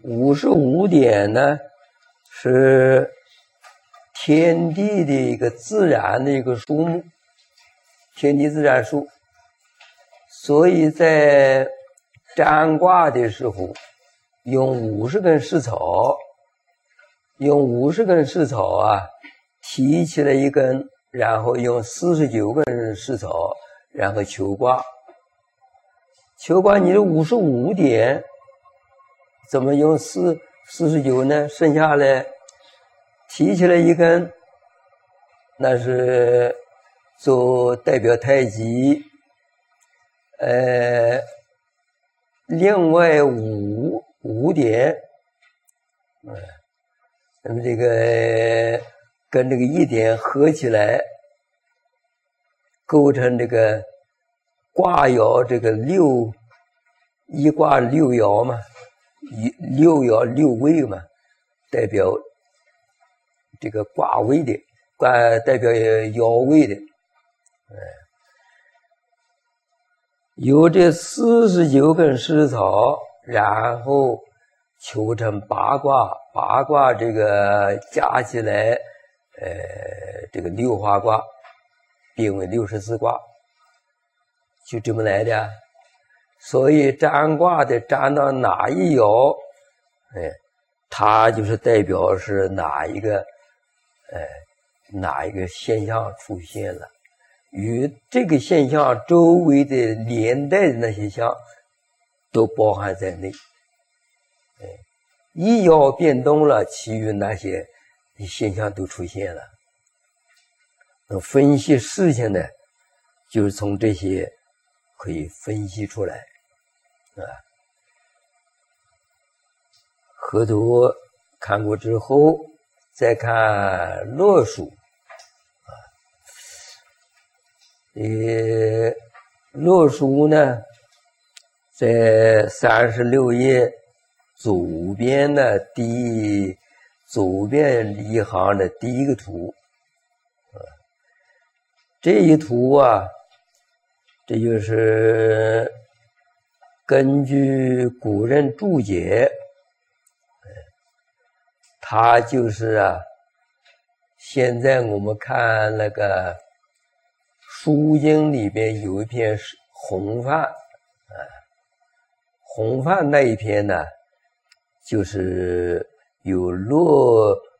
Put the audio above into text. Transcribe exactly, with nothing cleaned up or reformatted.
五十五点呢是天地的一个自然的一个数目，天地自然数，所以在占卦的时候用五十根石草，用五十根石草啊提起来一根，然后用四十九根石草，然后求卦。求卦你的五十五点怎么用四四十九呢？剩下来提起来一根，那是做代表太极。呃，另外五五点，嗯、呃，那么这个跟这个一点合起来，构成这个卦爻，这个六一卦六爻嘛，一六爻六位嘛，代表这个卦位的，卦代表爻位的，嗯，有这四十九根石草，然后求成八卦，八卦这个加起来，呃，这个六花卦，并为六十四卦，就这么来的。所以占卦的占到哪一爻，哎，它就是代表是哪一个，呃，哪一个现象出现了，与这个现象周围的连带的那些象都包含在内。哎，一爻变动了，其余那些现象都出现了。那分析事情呢，就是从这些可以分析出来啊。河图看过之后，再看洛书啊。呃，洛书呢，在三十六页左边的第左边一行的第一个图。这一图啊，这就是根据古人注解，它就是啊，现在我们看那个书经里边有一篇洪范啊，洪范那一篇呢，就是有洛